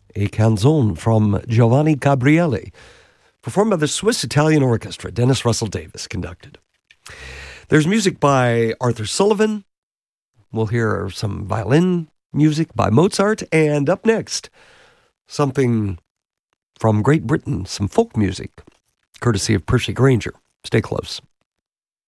a canzone from Giovanni Gabriele, performed by the Swiss-Italian Orchestra. Dennis Russell Davis conducted. There's music by Arthur Sullivan. We'll hear some violin music by Mozart. And up next, something from Great Britain, some folk music, courtesy of Percy Granger. Stay close.